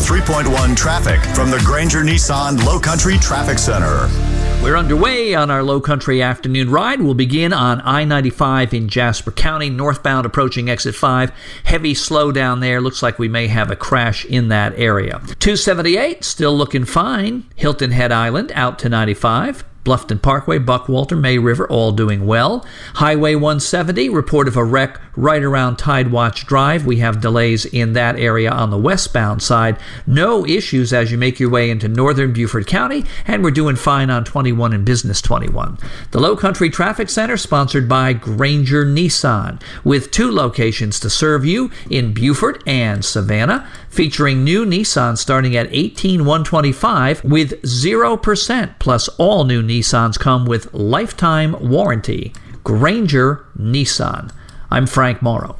3.1 traffic from the Granger Nissan Low Country Traffic Center. We're underway on our Low Country afternoon ride. We'll begin on I-95 in Jasper County, northbound approaching exit 5. Heavy slowdown there. Looks like we may have a crash in that area. 278, still looking fine. Hilton Head Island out to 95. Bluffton Parkway, Buckwalter, May River, all doing well. Highway 170, report of a wreck right around Tidewatch Drive. We have delays in that area on the westbound side. No issues as you make your way into northern Beaufort County, and we're doing fine on 21 and Business 21. The Low Country Traffic Center, sponsored by Granger Nissan, with 2 locations to serve you in Beaufort and Savannah, featuring new Nissan starting at $18,125 with 0%, plus all new Nissans come with lifetime warranty. Granger Nissan. I'm Frank Morrow.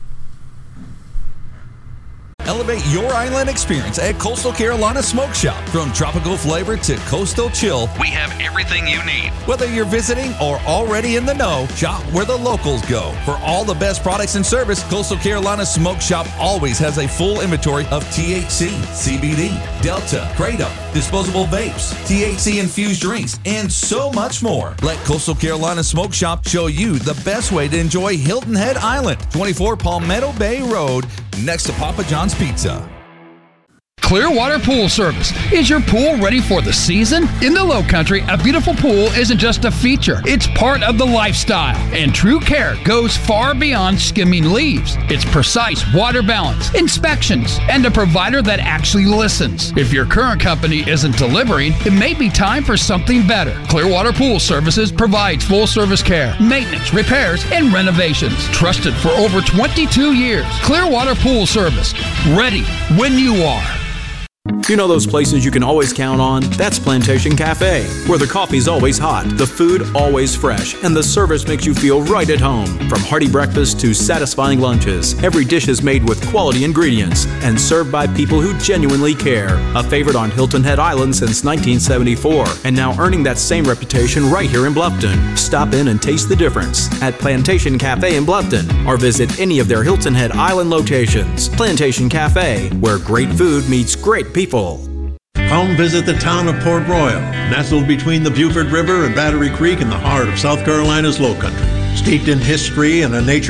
Elevate your island experience at Coastal Carolina Smoke Shop. From tropical flavor to coastal chill, we have everything you need. Whether you're visiting or already in the know, shop where the locals go. For all the best products and service, Coastal Carolina Smoke Shop always has a full inventory of THC, CBD, Delta, Kratom, disposable vapes, THC-infused drinks, and so much more. Let Coastal Carolina Smoke Shop show you the best way to enjoy Hilton Head Island, 24 Palmetto Bay Road, next to Papa John's Pizza. Clearwater Pool Service. Is your pool ready for the season? In the Low Country, a beautiful pool isn't just a feature. It's part of the lifestyle. And true care goes far beyond skimming leaves. It's precise water balance, inspections, and a provider that actually listens. If your current company isn't delivering, it may be time for something better. Clearwater Pool Services provides full-service care, maintenance, repairs, and renovations. Trusted for over 22 years. Clearwater Pool Service. Ready when you are. You know those places you can always count on? That's Plantation Cafe, where the coffee's always hot, the food always fresh, and the service makes you feel right at home. From hearty breakfast to satisfying lunches, every dish is made with quality ingredients and served by people who genuinely care. A favorite on Hilton Head Island since 1974, and now earning that same reputation right here in Bluffton. Stop in and taste the difference at Plantation Cafe in Bluffton, or visit any of their Hilton Head Island locations. Plantation Cafe, where great food meets great people. Come visit the town of Port Royal, nestled between the Beaufort River and Battery Creek in the heart of South Carolina's Low Country. Steeped in history and a nature